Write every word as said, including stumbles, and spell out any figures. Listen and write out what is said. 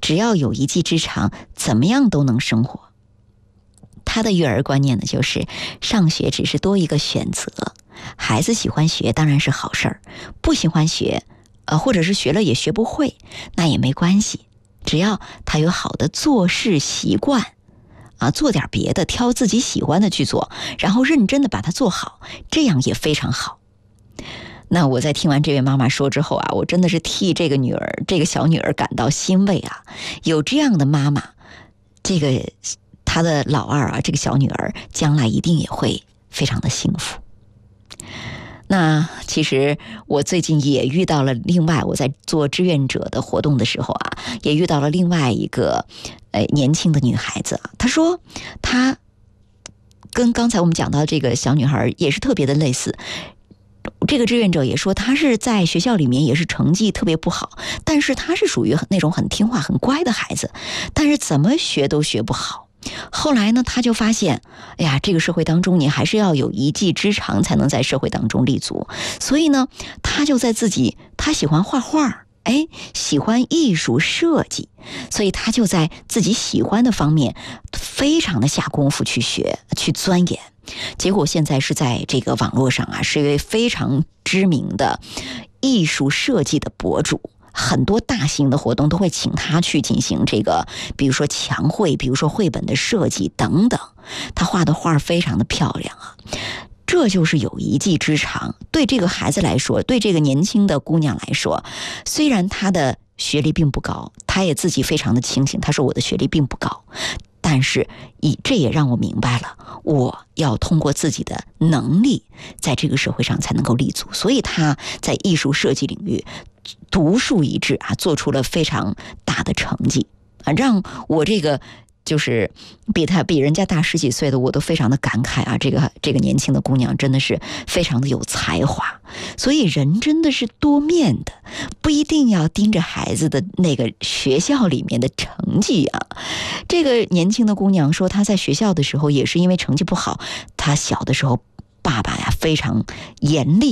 只要有一技之长，怎么样都能生活。他的育儿观念呢，就是上学只是多一个选择，孩子喜欢学当然是好事儿，不喜欢学，呃，或者是学了也学不会，那也没关系，只要他有好的做事习惯，啊，做点别的，挑自己喜欢的去做，然后认真的把它做好，这样也非常好。那我在听完这位妈妈说之后啊，我真的是替这个女儿，这个小女儿感到欣慰啊！有这样的妈妈，这个她的老二啊，这个小女儿将来一定也会非常的幸福。那其实我最近也遇到了另外，我在做志愿者的活动的时候啊，也遇到了另外一个呃年轻的女孩子啊，她说她跟刚才我们讲到这个小女孩也是特别的类似。这个志愿者也说，他是在学校里面也是成绩特别不好，但是他是属于那种很听话很乖的孩子，但是怎么学都学不好。后来呢，他就发现，哎呀，这个社会当中你还是要有一技之长才能在社会当中立足。所以呢，他就在自己，他喜欢画画，哎，喜欢艺术设计，所以他就在自己喜欢的方面非常的下功夫去学，去钻研。结果现在是在这个网络上啊，是一位非常知名的艺术设计的博主，很多大型的活动都会请他去进行这个，比如说墙绘，比如说绘本的设计等等。他画的画非常的漂亮啊，这就是有一技之长。对这个孩子来说，对这个年轻的姑娘来说，虽然她的学历并不高，她也自己非常的清醒，她说我的学历并不高，但是以这也让我明白了，我要通过自己的能力在这个社会上才能够立足。所以他在艺术设计领域独树一帜啊，做出了非常大的成绩啊，让我这个就是比他比人家大十几岁的我都非常的感慨啊，这个这个年轻的姑娘真的是非常的有才华。所以人真的是多面的，不一定要盯着孩子的那个学校里面的成绩啊。这个年轻的姑娘说，她在学校的时候也是因为成绩不好，她小的时候爸爸呀非常严厉